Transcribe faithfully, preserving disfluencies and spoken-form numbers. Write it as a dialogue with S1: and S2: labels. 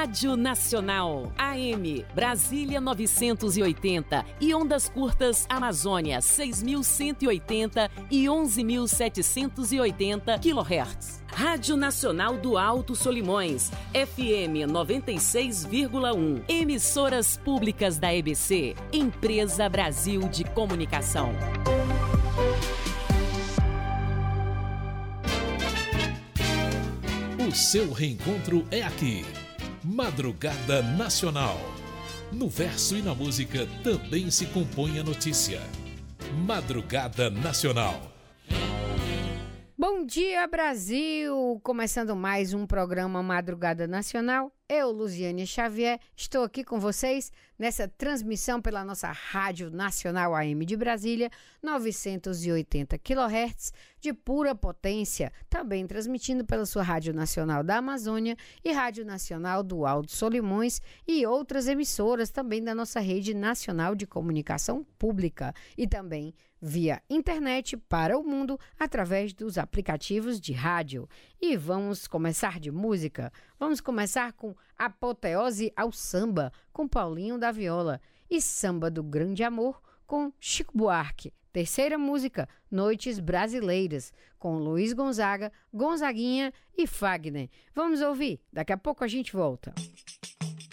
S1: Rádio Nacional, A M, Brasília novecentos e oitenta e ondas curtas Amazônia seis mil cento e oitenta e onze mil setecentos e oitenta quilohertz. Rádio Nacional do Alto Solimões, F M noventa e seis vírgula um. Emissoras públicas da E B C, Empresa Brasil de Comunicação.
S2: O seu reencontro é aqui. Madrugada Nacional. No verso e na música também se compõe a notícia. Madrugada Nacional.
S3: Bom dia, Brasil! Começando mais um programa Madrugada Nacional. Eu, Luziane Xavier, estou aqui com vocês nessa transmissão pela nossa Rádio Nacional A M de Brasília, novecentos e oitenta quilohertz de pura potência, também transmitindo pela sua Rádio Nacional da Amazônia e Rádio Nacional do Alto Solimões e outras emissoras também da nossa Rede Nacional de Comunicação Pública e também via internet para o mundo através dos aplicativos de rádio. E vamos começar de música? Vamos começar com Apoteose ao Samba, com Paulinho da Viola, e Samba do Grande Amor, com Chico Buarque. Terceira música, Noites Brasileiras, com Luiz Gonzaga, Gonzaguinha e Fagner. Vamos ouvir, daqui a pouco a gente volta.